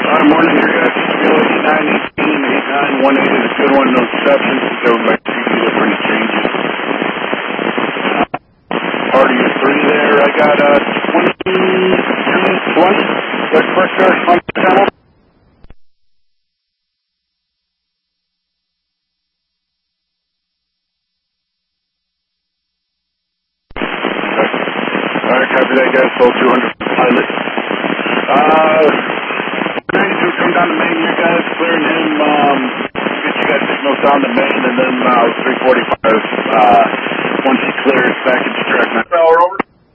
Morning, your guys. Still 8918, 8918 is a good one, no exceptions. Everybody seems to be different changes. Part of your three there, I got 2220. That's first there on the channel. Alright, copy that, guys. Full 200 pilot. 92 come down the main, you guys. Clearing him, get you guys signals down the main, and then 345, once he clears, back into track 9. Power over.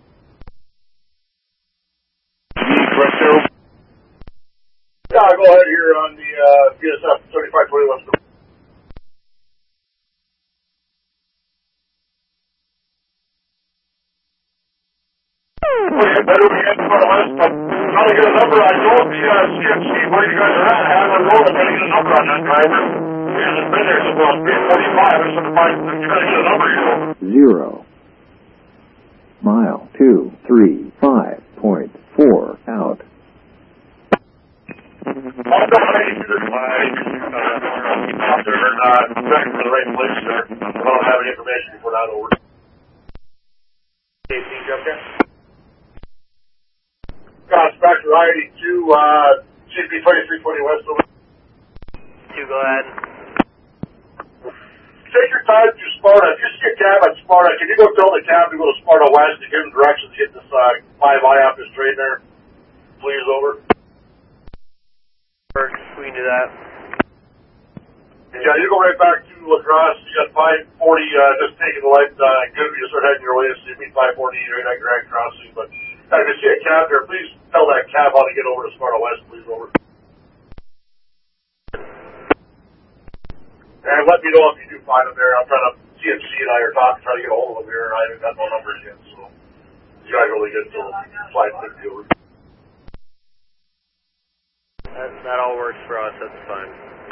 Me, correct there? Yeah, go ahead here on the PSF 3521. Okay, better we get to our list. I'm trying to get a number. I know the CFC where you guys are at. I haven't rolled. I'm trying to get a number on that driver. He hasn't been there since about 3:45. I'm trying to get a number here. 0 mile 235.4 out. I'll go ahead and do this flag. They're not checking for the right place there. I don't have any information before that over. JC, jump there. Scott, back to I-82, CP 2320 West. 2, go ahead. Take your time to Sparta. If you see a cab at Sparta, can you go tell the cab to go to Sparta West and give them directions to get this 5I off this train there? Please, over. We can do that. Yeah, you go right back to La Crosse. You got 540, just taking the light, good for you to start heading your way. So you meet 540 right at Grand Crossing. But if you see a cab there, please tell that cab how to get over to Sparta West, please, over. And let me know if you do find them there. I'm trying to, CMC and I are talking, trying to get a hold of them here, and I haven't got no numbers yet, so you guys really good till 550 over. That all works for us, that's fine.